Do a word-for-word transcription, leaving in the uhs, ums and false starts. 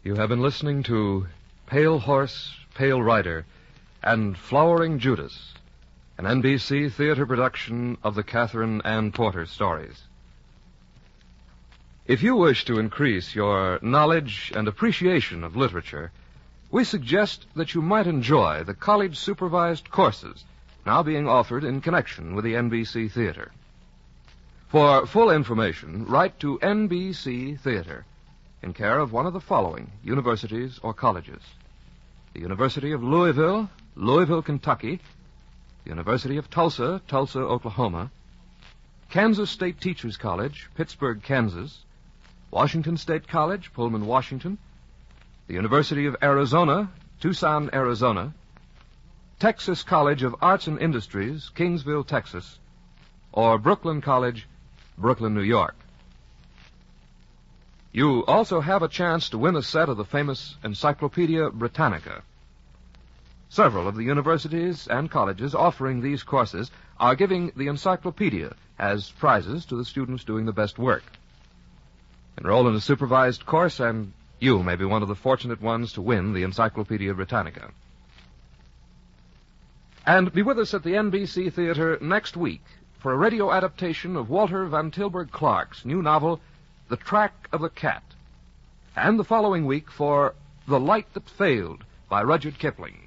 You have been listening to Pale Horse, Pale Rider, and Flowering Judas, an N B C theater production of the Catherine Ann Porter stories. If you wish to increase your knowledge and appreciation of literature, we suggest that you might enjoy the college-supervised courses now being offered in connection with the N B C Theater. For full information, write to N B C Theater, in care of one of the following universities or colleges: the University of Louisville, Louisville, Kentucky; the University of Tulsa, Tulsa, Oklahoma; Kansas State Teachers College, Pittsburgh, Kansas; Washington State College, Pullman, Washington; the University of Arizona, Tucson, Arizona; Texas College of Arts and Industries, Kingsville, Texas; or Brooklyn College, Brooklyn, New York. You also have a chance to win a set of the famous Encyclopedia Britannica. Several of the universities and colleges offering these courses are giving the encyclopedia as prizes to the students doing the best work. Enroll in a supervised course, and you may be one of the fortunate ones to win the Encyclopedia Britannica. And be with us at the N B C Theater next week for a radio adaptation of Walter Van Tilburg Clark's new novel, The Track of the Cat, and the following week for The Light That Failed by Rudyard Kipling.